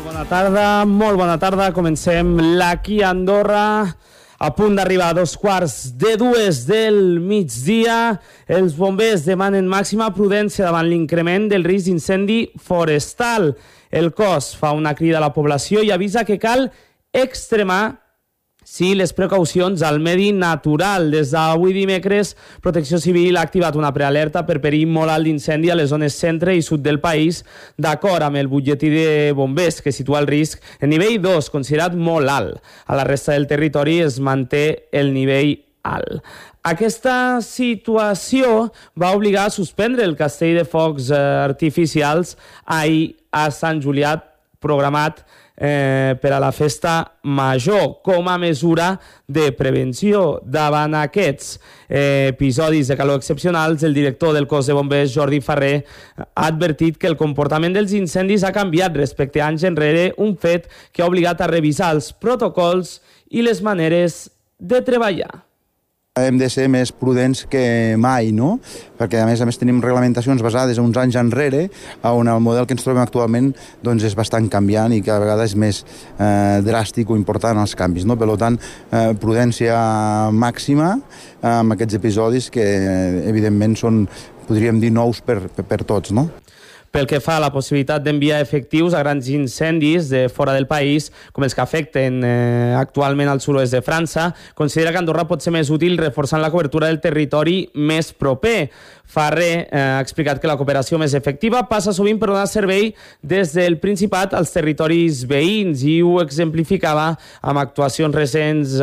Bona tarda, molt bona tarda. Comencem l'Aquí a Andorra. A punt d'arribar a 2:45 del migdia. Els bombers demanen màxima prudència davant l'increment del risc d'incendi forestal. El cos fa una crida a la població i avisa que cal extremar les precaucions al medi natural. Des d'avui dimecres, Protecció Civil ha activat una prealerta per perill molt alt d'incendi a les zones centre i sud del país, d'acord amb el butlletí de bombers, que situa el risc en nivell 2, considerat molt alt. A la resta del territori es manté el nivell alt. Aquesta situació va obligar a suspendre el castell de focs artificials ahir a Sant Julià, programat per a la festa major, com a mesura de prevenció. Davant aquests episodis de calor excepcionals, el director del cos de bombers, Jordi Ferrer, ha advertit que el comportament dels incendis ha canviat respecte a anys enrere, un fet que ha obligat a revisar els protocols i les maneres de treballar. Hem de ser més prudents que mai, no? Perquè a més tenim reglamentacions basades uns anys enrere, on el model que ens trobem actualment doncs, és bastant canviant i cada vegada és més dràstic o important els canvis, no? Per tant, prudència màxima amb aquests episodis que evidentment són, podríem dir, nous per tots, no? Pel que fa a la possibilitat d'enviar efectius a grans incendis de fora del país, com els que afecten actualment al sud-oest de França, considera que Andorra pot ser més útil reforçant la cobertura del territori més proper. Ferrer ha explicat que la cooperació més efectiva passa sovint per donar servei des del Principat als territoris veïns i ho exemplificava amb actuacions recents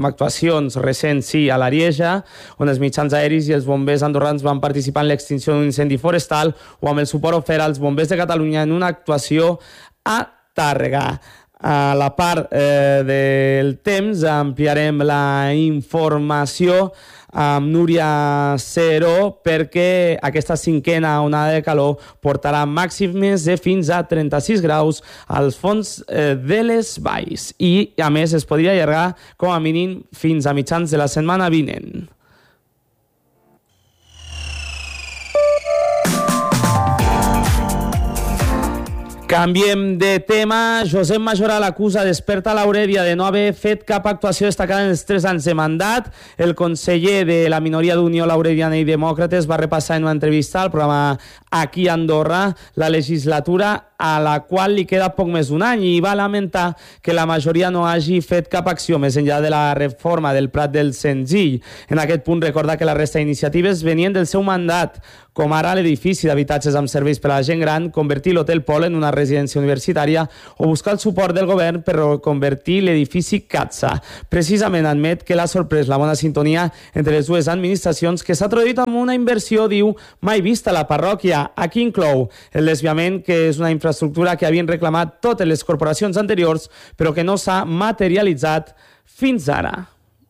a l'Arieja, on els mitjans aeris i els bombers andorrans van participar en l'extinció d'un incendi forestal, o amb el suport ofert als bombers de Catalunya en una actuació a Tàrrega. A la part del temps ampliarem la informació amb Núria Cero, perquè aquesta cinquena onada de calor portarà màximes de fins a 36 graus als fons de les valls i, a més, es podria allargar com a mínim fins a mitjans de la setmana vinent. Canviem de tema. Josep Majoral acusa d'Experta Laurèdia de no haver fet cap actuació destacada en els 3 anys de mandat. El conseller de la minoria d'Unió Laurediana i Demòcrates va repassar en una entrevista al programa Aquí a Andorra la legislatura a la qual li queda poc més d'un any i va lamentar que la majoria no hagi fet cap acció més enllà de la reforma del Prat del Senzill. En aquest punt recorda que la resta d'iniciatives venien del seu mandat, com ara l'edifici d'habitatges amb serveis per a la gent gran, convertir l'Hotel Pol en una residència universitària o buscar el suport del govern per reconvertir l'edifici CATSA. Precisament admet que l'ha sorprès la bona sintonia entre les dues administracions, que s'ha traduït amb una inversió, diu, mai vista a la parròquia. Aquí inclou el desviament, que és una infraestructura que havien reclamat totes les corporacions anteriors, però que no s'ha materialitzat fins ara.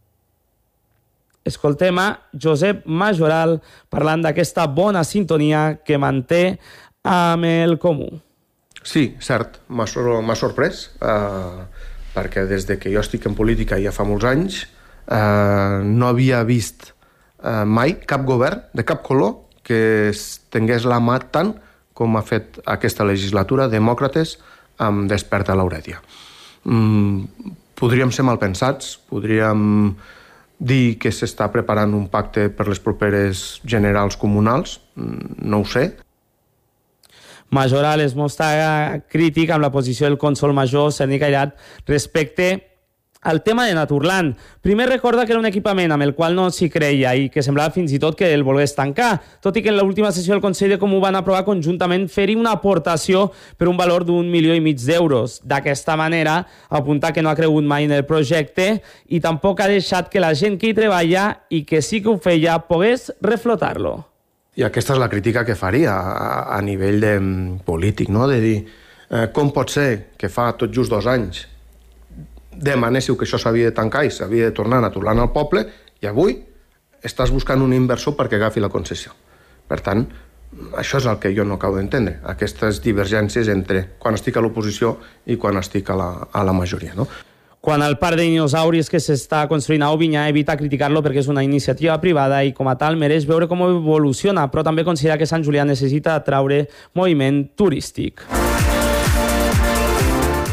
Escoltem a Josep Majoral parlant d'aquesta bona sintonia que manté amb el Comú. Sí, cert, m'ha sorprès, perquè des de que jo estic en política ja fa molts anys no havia vist mai cap govern de cap color que tingués la mà tant com ha fet aquesta legislatura Demòcrates amb d'Experta Laurèdia. Podríem ser malpensats, podríem dir que s'està preparant un pacte per les properes generals comunals, no ho sé. Majoral es mostra crític amb la posició del consol major Cerny Cairat respecte al tema de Naturland. Primer recorda que era un equipament amb el qual no s'hi creia i que semblava fins i tot que el volgués tancar, tot i que en l'última sessió del Consell de Comú van aprovar conjuntament fer-hi una aportació per un valor d'1,5 milions d'euros. D'aquesta manera, apunta que no ha cregut mai en el projecte i tampoc ha deixat que la gent que hi treballa i que sí que ho feia pogués reflotar-lo. I aquesta és la crítica que faria a nivell polític, no? De dir, com pot ser que fa tot just 2 anys demanéssiu que això s'havia de tancar i s'havia de tornar a Naturland al poble i avui estàs buscant un inversor perquè agafi la concessió. Per tant, això és el que jo no acabo d'entendre, aquestes divergències entre quan estic a l'oposició i quan estic a la majoria, no? Quan el parc de dinosauris que s'està construint a Ovinyà evita criticar-lo perquè és una iniciativa privada i com a tal mereix veure com evoluciona, però també considera que Sant Julià necessita atraure moviment turístic.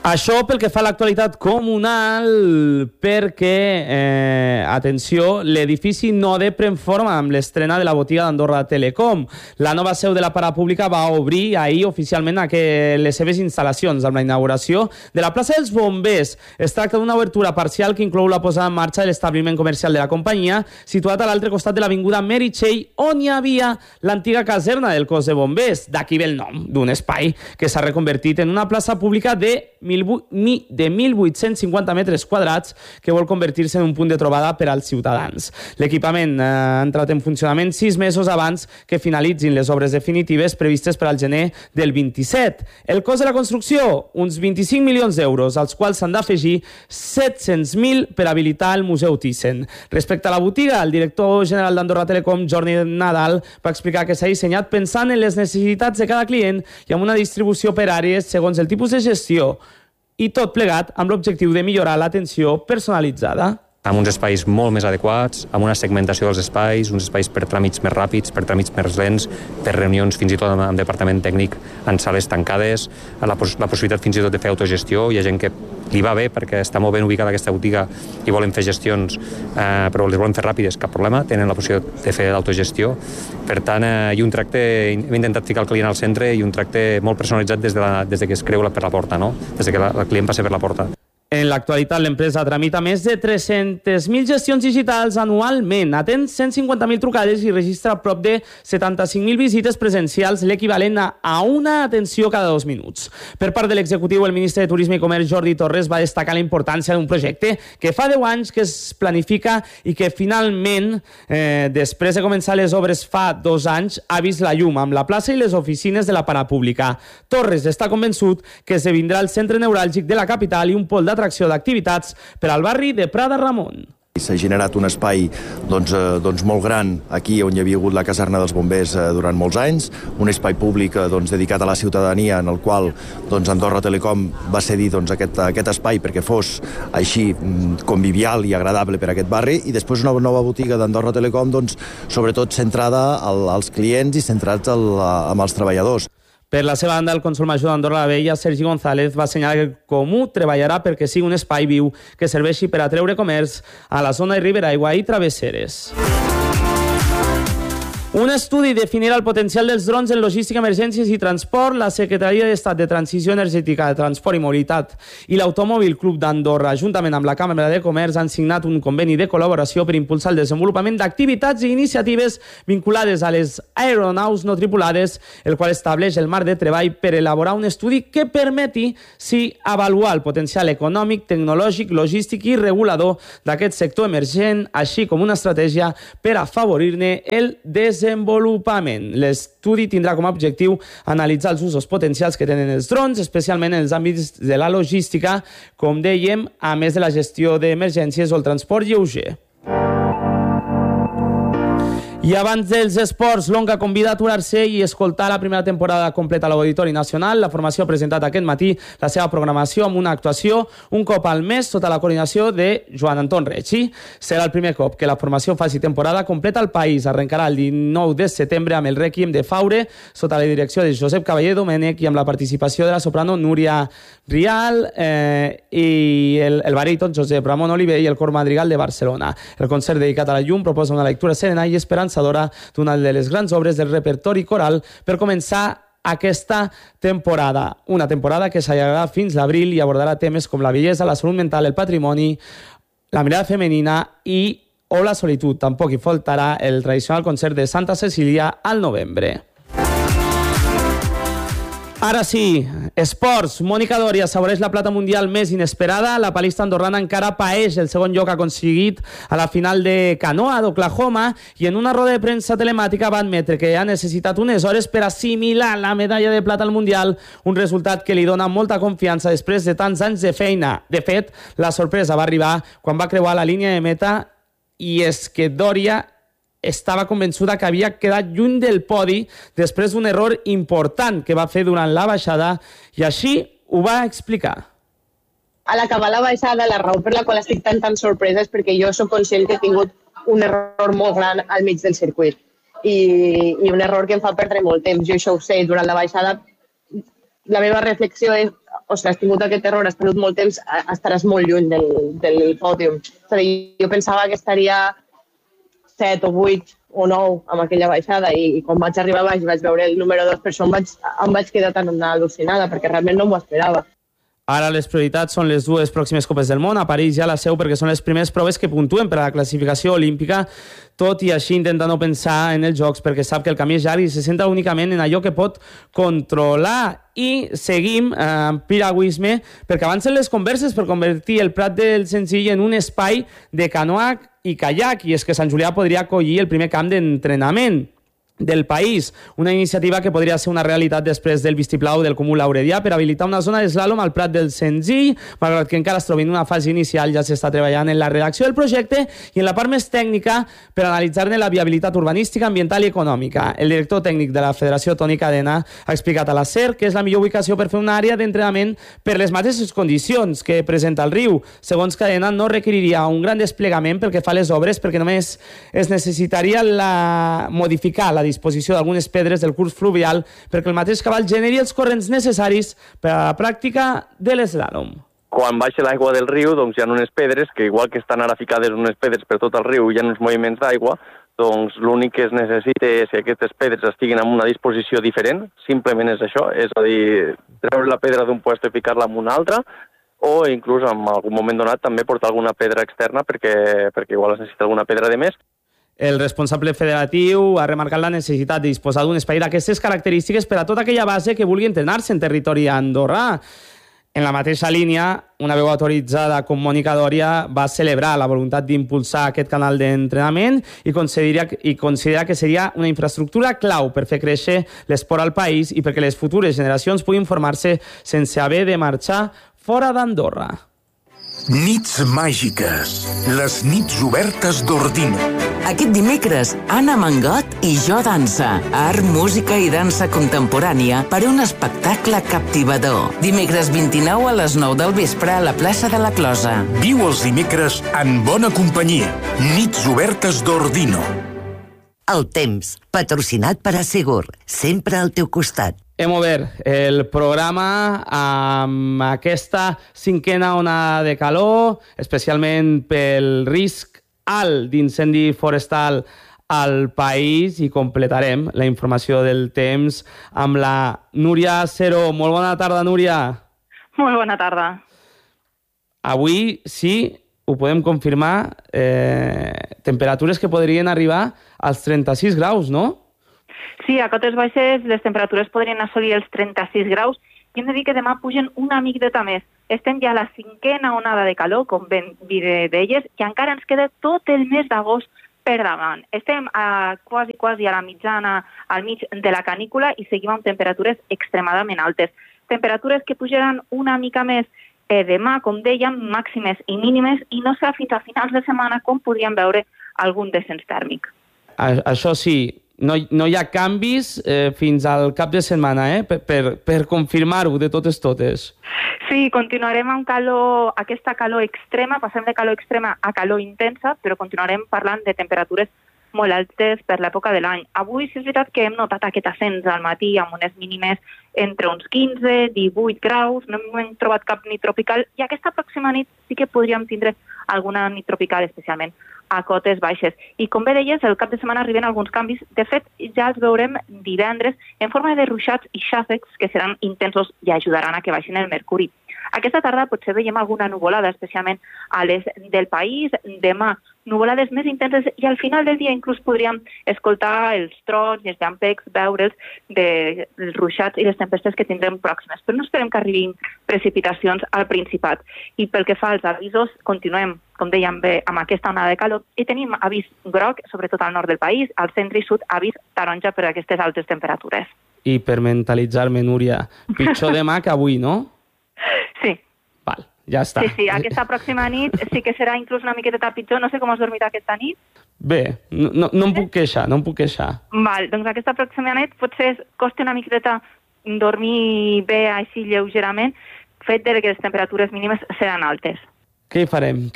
Això pel que fa a l'actualitat comunal, perquè, atenció, l'edifici Node pren forma amb l'estrena de la botiga d'Andorra Telecom. La nova seu de la parapública va obrir ahir oficialment les seves instal·lacions amb la inauguració de la plaça dels Bombers. Es tracta d'una obertura parcial que inclou la posada en marxa de l'establiment comercial de la companyia, situat a l'altre costat de l'avinguda Meritxell, on hi havia l'antiga caserna del cos de bombers. D'aquí ve el nom d'un espai que s'ha reconvertit en una plaça pública de 1.850 metres quadrats que vol convertir-se en un punt de trobada per als ciutadans. L'equipament ha entrat en funcionament 6 mesos abans que finalitzin les obres definitives previstes per al gener del 27. El cost de la construcció, uns 25 milions d'euros, als quals s'han d'afegir 700.000 per habilitar el Museu Thyssen. Respecte a la botiga, el director general d'Andorra Telecom, Jordi Nadal, va explicar que s'ha dissenyat pensant en les necessitats de cada client i amb una distribució per àrees segons el tipus de gestió, i tot plegat amb l'objectiu de millorar l'atenció personalitzada. Amb uns espais molt més adequats, amb una segmentació dels espais, uns espais per tràmits més ràpids, per tràmits més lents, per reunions fins i tot amb departament tècnic en sales tancades, la possibilitat fins i tot de fer autogestió. Hi ha gent que li va bé perquè està molt ben ubicada aquesta botiga i volen fer gestions, però les volen fer ràpides, cap problema, tenen la possibilitat de fer l'autogestió. Per tant, i un tracte, hem intentat ficar el client al centre i un tracte molt personalitzat des de que es creu per la porta, no? Des de que el client passa per la porta. En l'actualitat, l'empresa tramita més de 300.000 gestions digitals anualment, atén 150.000 trucades i registra prop de 75.000 visites presencials, l'equivalent a una atenció cada 2 minuts. Per part de l'executiu, el ministre de Turisme i Comerç, Jordi Torres, va destacar la importància d'un projecte que fa 10 anys que es planifica i que finalment, després de començar les obres fa 2 anys, ha vist la llum amb la plaça i les oficines de la parapública. Torres està convençut que esdevindrà el centre neuràlgic de la capital i un pol d'atracció d'activitats per al barri de Prada Ramon. S'ha generat un espai molt gran aquí on hi havia hagut la caserna dels bombers durant molts anys, un espai públic dedicat a la ciutadania en el qual Andorra Telecom va cedir aquest espai perquè fos així convivial i agradable per a aquest barri, i després una nova botiga d'Andorra Telecom sobretot centrada als clients i centrats amb els treballadors. Per la seva banda, el cònsol major d'Andorra la Vella, Sergi González, va assenyalar que el Comú treballarà perquè sigui un espai viu que serveixi per atreure comerç a la zona de Riberaigua i travesseres. Un estudi definirà el potencial dels drons en logística, emergències i transport. La Secretaria d'Estat de Transició Energètica, de Transport i Mobilitat i l'Automòbil Club d'Andorra, juntament amb la Càmera de Comerç, han signat un conveni de col·laboració per impulsar el desenvolupament d'activitats i iniciatives vinculades a les aeronaus no tripulades, el qual estableix el marc de treball per elaborar un estudi que permeti avaluar el potencial econòmic, tecnològic, logístic i regulador d'aquest sector emergent, així com una estratègia per afavorir-ne el desenvolupament. L'estudi tindrà com a objectiu analitzar els usos potencials que tenen els drons, especialment en els àmbits de la logística, com dèiem, a més de la gestió d'emergències o el transport lleuger. I abans dels esports, l'Onca convida a aturar-se i escoltar la primera temporada completa a l'Auditori Nacional. La formació ha presentat aquest matí la seva programació amb una actuació un cop al mes sota la coordinació de Joan Anton Rechi. Serà el primer cop que la formació faci temporada completa al país. Arrencarà el 19 de setembre amb el Requiem de Faure, sota la direcció de Josep Cavaller Domènech i amb la participació de la soprano Núria Rial i el baríton Josep Ramon Oliver i el cor madrigal de Barcelona. El concert dedicat a la llum proposa una lectura serena i esperançadora d'una de les grans obres del repertori coral per començar aquesta temporada. Una temporada que s'allargarà fins l'abril i abordarà temes com la bellesa, la salut mental, el patrimoni, la mirada femenina o la solitud. Tampoc hi faltarà el tradicional concert de Santa Cecília al novembre. Ara sí, esports. Mònica Doria assaboreix la plata mundial més inesperada. La palista andorrana encara paeix el segon lloc aconseguit a la final de canoa d'Oklahoma i en una roda de premsa telemàtica va admetre que ha necessitat unes hores per assimilar la medalla de plata al Mundial, un resultat que li dona molta confiança després de tants anys de feina. De fet, la sorpresa va arribar quan va creuar la línia de meta i és que Doria estava convençuda que havia quedat lluny del podi després d'un error important que va fer durant la baixada i així ho va explicar. A l'acabar la baixada, la raó per la qual estic tan sorpresa és perquè jo soc conscient que he tingut un error molt gran al mig del circuit i un error que em fa perdre molt temps. Jo això ho sé, durant la baixada la meva reflexió és ostres, has tingut aquest error, has perdut molt temps, estaràs molt lluny del pòdium. És a dir, jo pensava que estaria 7 o 8 o 9 amb aquella baixada i quan vaig arribar baix i vaig veure el número 2, per això em vaig quedar tan al·lucinada, perquè realment no m'ho esperava. Ara les prioritats són les dues pròximes Copes del Món, a París i a la Seu, perquè són les primeres proves que puntuen per a la classificació olímpica, tot i així intenta no pensar en els Jocs, perquè sap que el camí és llarg i se centra únicament en allò que pot controlar. I seguim amb piragüisme, perquè avancen les converses per convertir el Prat del Senzill en un espai de canoa i caiac, i és que Sant Julià podria acollir el primer camp d'entrenament del país, una iniciativa que podria ser una realitat després del vistiplau del Comú Lauredià per habilitar una zona d'eslàlom al Prat del Senzill, malgrat que encara es trobi en una fase inicial. Ja s'està treballant en la redacció del projecte i en la part més tècnica per analitzar-ne la viabilitat urbanística, ambiental i econòmica. El director tècnic de la Federació, Toni Cadena, ha explicat a la SER que és la millor ubicació per fer una àrea d'entrenament per les mateixes condicions que presenta el riu. Segons Cadena, no requeriria un gran desplegament pel que fa a les obres, perquè només es necessitaria modificar la disposició d'algunes pedres del curs fluvial perquè el mateix cabal generi els corrents necessaris per a la pràctica de l'eslàlom. Quan baixa l'aigua del riu, doncs hi ha unes pedres que, igual que estan ara ficades unes pedres per tot el riu, hi ha uns moviments d'aigua, doncs l'únic que es necessita és que aquestes pedres estiguin en una disposició diferent, simplement és això, és a dir, treure la pedra d'un lloc i ficar-la en un altre, o inclús en algun moment donat també portar alguna pedra externa perquè igual es necessita alguna pedra de més. El responsable federatiu ha remarcat la necessitat de disposar d'un espai d'aquestes característiques per a tota aquella base que vulgui entrenar-se en territori andorrà. En la mateixa línia, una veu autoritzada com Mònica Dòria va celebrar la voluntat d'impulsar aquest canal d'entrenament i considera que seria una infraestructura clau per fer créixer l'esport al país i perquè les futures generacions puguin formar-se sense haver de marxar fora d'Andorra. Nits màgiques. Les nits obertes d'Ordino. Aquest dimecres, Anna Mangot i Jo Dansa. Art, música i dansa contemporània per a un espectacle captivador. Dimecres 29 a les 9 del vespre a la plaça de la Closa. Viu els dimecres en bona companyia. Nits obertes d'Ordino. El temps, patrocinat per Assegur, sempre al teu costat. Hem obert el programa amb aquesta cinquena onada de calor, especialment pel risc alt d'incendi forestal al país, i completarem la informació del temps amb la Núria Cero. Molt bona tarda, Núria. Molt bona tarda. Avui sí, ho podem confirmar, temperatures que podrien arribar als 36 graus, no? Sí, a cotes baixes les temperatures podrien assolir els 36 graus i hem de dir que demà pugen una miqueta més. Estem ja a la cinquena onada de calor, com ben deies, i encara ens queda tot el mes d'agost per davant. Estem quasi a la mitjana, al mig de la canícula, i seguim amb temperatures extremadament altes. Temperatures que pujaran una mica més demà, com dèiem, màximes i mínimes, i no serà fins a finals de setmana com podríem veure algun descens tèrmic. Això sí, no hi ha canvis fins al cap de setmana, per confirmar-ho de totes. Sí, continuarem amb calor, aquesta calor extrema, passem de calor extrema a calor intensa, però continuarem parlant de temperatures molt altes per l'època de l'any. Avui sí és veritat que hem notat aquest ascens al matí amb unes mínimes entre uns 15, 18 graus, no hem trobat cap nit tropical, i aquesta pròxima nit sí que podríem tindre alguna nit tropical, especialment a cotes baixes. I com bé deies, el cap de setmana arriben alguns canvis. De fet, ja els veurem divendres en forma de ruixats i xàfecs que seran intensos i ajudaran a que baixin el mercuri. Aquesta tarda potser veiem alguna nuvolada, especialment a l'est del país. Demà, nuvolades més intenses, i al final del dia inclús podríem escoltar els trons i els llampecs, veure'ls dels ruixats i les tempestes que tindrem pròximes. Però no esperem que arribin precipitacions al Principat. I pel que fa als avisos, continuem, com dèiem bé, amb aquesta onada de calor, i tenim avís groc, sobretot al nord del país, al centre i sud, avís taronja per aquestes altes temperatures. I per mentalitzar-me, Núria, pitjor demà que avui, no? Sí. Val, ja està. Sí, aquesta pròxima nit sí que serà inclús una miqueta pitjor. No sé com has dormit aquesta nit. Bé, no em puc queixar, Val, doncs aquesta pròxima nit potser costa una miqueta dormir bé així lleugerament, fet de que les temperatures mínimes seran altes. Què hi farem?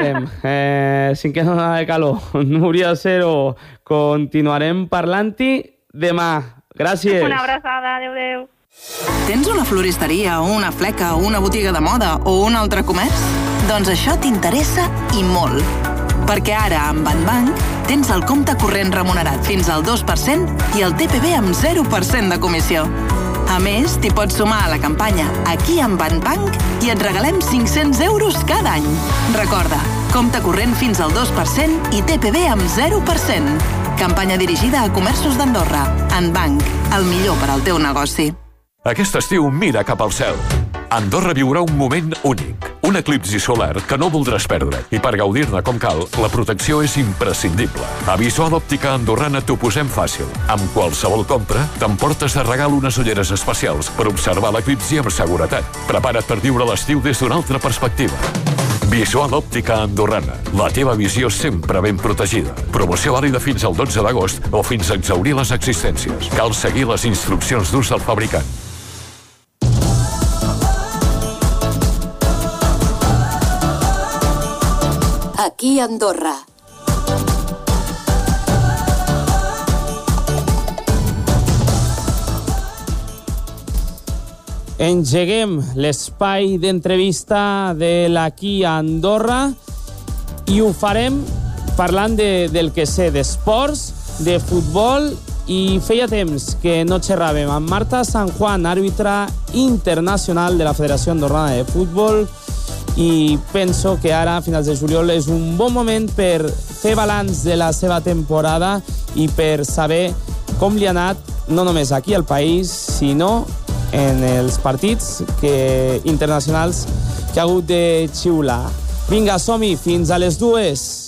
Cinquena onada de calor. Núria Cero, continuarem parlant-hi demà. Gràcies. Una abraçada, adeu. Tens una floristeria o una fleca o una botiga de moda o un altre comerç? Doncs això t'interessa i molt. Perquè ara, amb Banbank, tens el compte corrent remunerat fins al 2% i el TPV amb 0% de comissió. A més, t'hi pots sumar a la campanya Aquí amb Banbank i et regalem 500 euros cada any. Recorda, compte corrent fins al 2% i TPV amb 0%. Campanya dirigida a comerços d'Andorra. Banbank, el millor per al teu negoci. Aquest estiu mira cap al cel. Andorra viurà un moment únic, un eclipsi solar que no voldràs perdre, i per gaudir-ne com cal, la protecció és imprescindible. A Visual Òptica Andorrana t'ho posem fàcil. Amb qualsevol compra, t'emportes de regal unes ulleres especials per observar l'eclipsi amb seguretat. Prepara't per viure l'estiu des d'una altra perspectiva. Visual Òptica Andorrana. La teva visió sempre ben protegida. Promoció vàlida fins al 12 d'agost o fins a exhaurir les existències. Cal seguir les instruccions d'ús del fabricant. Aquí a Andorra. Engeguem l'espai d'entrevista de l'Aquí a Andorra i ho farem parlant del que sé, d'esports, de futbol, i feia temps que no xerràvem amb Marta San Juan, àrbitre internacional de la Federació Andorrana de Futbol, i penso que ara, a finals de juliol, és un bon moment per fer balanç de la seva temporada i per saber com li ha anat, no només aquí al país, sinó en els partits internacionals que ha hagut de xiular. Vinga, som-hi, fins a les 2.